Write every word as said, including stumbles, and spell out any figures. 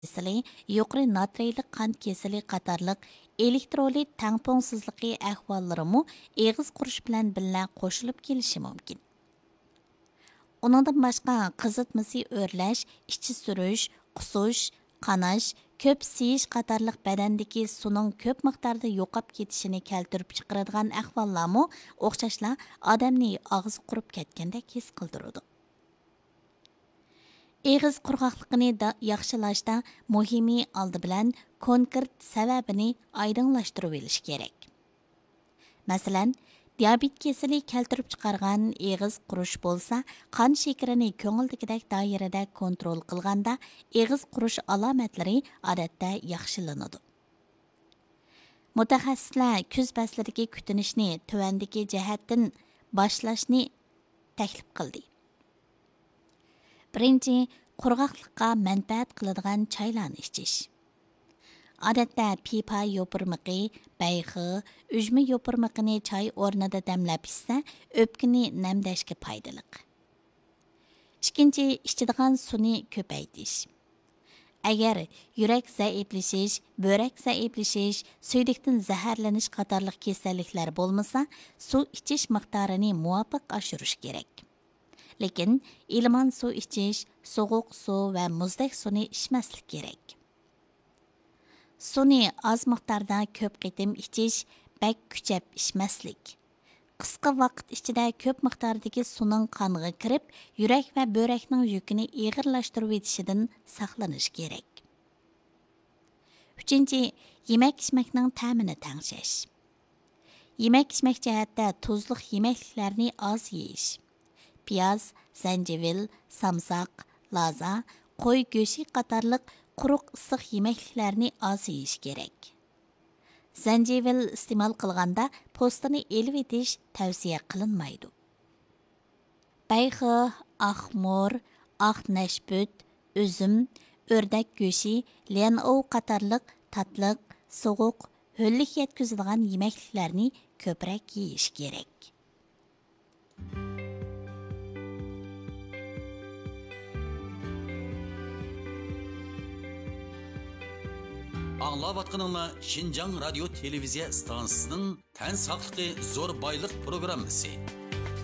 kasali, yuqori natriyli qand kasali qatorliq elektrolit tangpongsizligi ahvollarimi eg'iz qurish bilan birga qo'shilib kelishi mumkin. Uningdan boshqa qizitmasi o'rlash, ichi surish, qusish, qanash, ko'p siyish qatorliq badandagi suvning ko'p miqdorda yo'qolib ketishini keltirib chiqaradigan ahvollarmi o'xshashla odamni og'zi qurib ketgandek his qildiradi. Eg'iz qurg'oqligini yaxshilashda muhimi oldi bilan konkret sababini oydinlashtirib olish kerak. Masalan, diabet kasali keltirib chiqargan eg'iz qurish bo'lsa, qon shakarini ko'ngildagidek doirada kontrol qilganda eg'iz qurish alomatlari odatda yaxshilanadi. Mutaxassislar kuz faslidagi kutinishni tuvandagi jihatdan boshlashni taklif qildi. Birinchi, qurg'oqlikqa manfaat qiladigan choylarni ichish. Odatda pipa yopirmiqi, bayxi, ujma yopirmiqini choy o'rnida damlab ichsa, o'pkani namdashga foydali. Ikkinchi, ichadigan suvni ko'paytirish. Agar yurak zaiflashish, böbrek zaiflashish, suydiqdan zaharlanish qatorliq kasalliklar bo'lmasa, suv ichish miqdorini muvofiq oshirish kerak. Lekin ilman suv ichish, sovuq suv va muzdek suvni ichmaslik kerak. Suvni oz miqdorda ko'p qitim ichish, bak kuchab ichmaslik. Qisqa vaqt ichida ko'p miqdordagi suvning qonga kirib, yurak va böbrekning yukini og'irlashtirib etishidan saqlanish kerak. Uchinchi, yemak-ichmakning ta'mini tengshash. Yemak-ichmak jihatda tuzliq yemekliklarni oz yeyish. Piyoz, zanjivil, samsaq, laza, qo'y go'shi qatorliq quruq issiq yemekliklarni oz yeyish kerak. Zanjivil iste'mol qilganda postini elib etish tavsiya qilinmaydi. Bayxi, axmur, oq nashbut, uzum, o'rdak go'shi, lianov qatorliq tatliq, sovuq, ho'llik yetkazadigan yemekliklarni ko'proq yeyish kerak. Аңлаватқаныңла Шинжаң радио телевизия станциясының тән сақлықы зор байлық программасы.